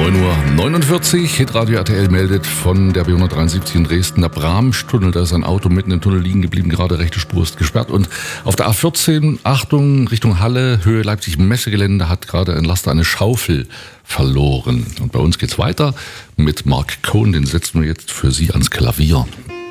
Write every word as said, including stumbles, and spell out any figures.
neun Uhr neunundvierzig, Hitradio R T L meldet von der B hundertdreiundsiebzig in Dresden, der Bramstunnel. Da ist ein Auto mitten im Tunnel liegen geblieben, gerade rechte Spur ist gesperrt. Und auf der A vierzehn, Achtung, Richtung Halle, Höhe Leipzig-Messegelände, hat gerade ein Laster eine Schaufel verloren. Und bei uns geht's weiter mit Mark Cohn, den setzen wir jetzt für Sie ans Klavier.